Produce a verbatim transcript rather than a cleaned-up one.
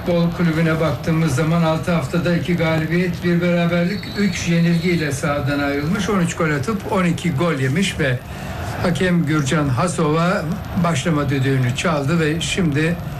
Futbol Kulübü'ne baktığımız zaman altı haftada iki galibiyet, bir beraberlik, üç yenilgiyle sahadan ayrılmış. on üç gol atıp on iki gol yemiş ve hakem Gürcan Hasova başlama düdüğünü çaldı ve şimdi